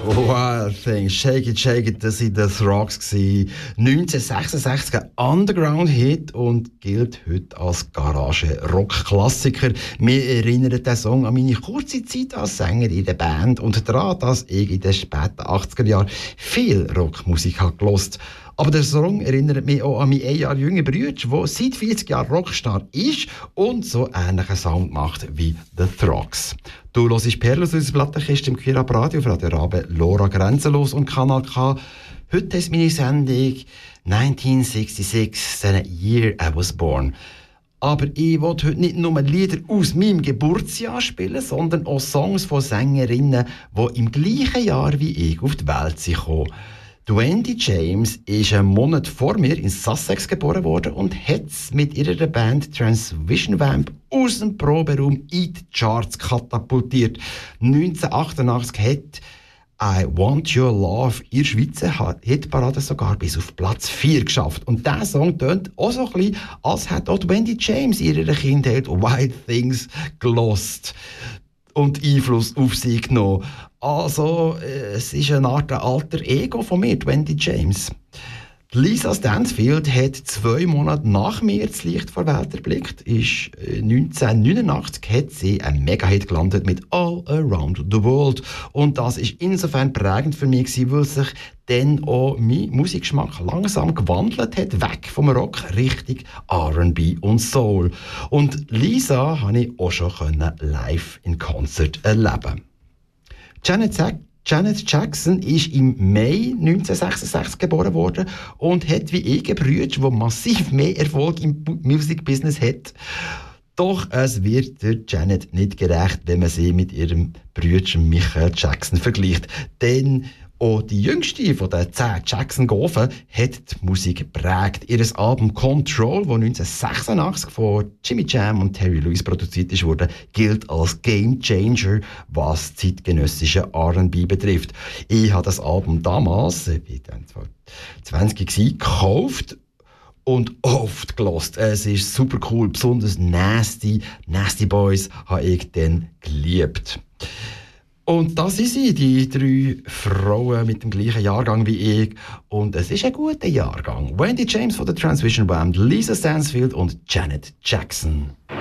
Wild Thing, Shake It, das waren The Throgs. 1966 ein Underground-Hit und gilt heute als Garage-Rock-Klassiker. Wir erinnern den Song an meine kurze Zeit als Sänger in der Band und daran, dass ich in den späten 80er Jahren viel Rockmusik habe gehört. Aber der Song erinnert mich auch an meinen 1 Jahr jüngeren Bruder, der seit 40 Jahren Rockstar ist und so ähnlichen Sound macht wie The Throgs. Du hörst Perlos aus der Plattenkiste im Queer Radio auf Radio Rabe, Lora Grenzenlos und Kanal K. Heute ist meine Sendung 1966, the year I was born. Aber ich will heute nicht nur Lieder aus meinem Geburtsjahr spielen, sondern auch Songs von Sängerinnen, die im gleichen Jahr wie ich auf die Welt sind gekommen. Wendy James ist einen Monat vor mir in Sussex geboren worden und hat mit ihrer Band Transvision Vamp aus dem Proberaum in die Charts katapultiert. 1988 hat «I Want Your Love» in der Schweizer Hitparade sogar bis auf Platz 4 geschafft. Und dieser Song tönt auch so ein bisschen, als hätte auch Wendy James in ihrer Kindheit «Wild Things» gelost und Einfluss auf sie genommen. Also, es ist eine Art alter Ego von mir, Wendy James. Lisa Stansfield hat 2 Monate nach mir das Licht vor der Welt erblickt. 1989 hat sie einen Mega-Hit gelandet mit «All Around the World». Und das ist insofern prägend für mich gewesen, weil sich dann auch mein Musikgeschmack langsam gewandelt hat, weg vom Rock Richtung R&B und Soul. Und Lisa konnte ich auch schon live in Konzert erleben. Janet Jackson ist im Mai 1966 geboren worden und hat wie ich einen Bruder, der massiv mehr Erfolg im Musikbusiness hat. Doch es wird der Janet nicht gerecht, wenn man sie mit ihrem Bruder Michael Jackson vergleicht. Denn auch die jüngste von den 10 Jackson-Gofen hat die Musik geprägt. Ihr Album «Control», das 1986 von Jimmy Jam und Terry Lewis produziert wurde, gilt als Game Changer, was zeitgenössische R&B betrifft. Ich habe das Album damals, ich war 20 gekauft und oft gehört. Es ist super cool, besonders Nasty Boys habe ich dann geliebt. Und das sind sie, die 3 Frauen mit dem gleichen Jahrgang wie ich. Und es ist ein guter Jahrgang. Wendy James von der Transvision Band, Lisa Stansfield und Janet Jackson.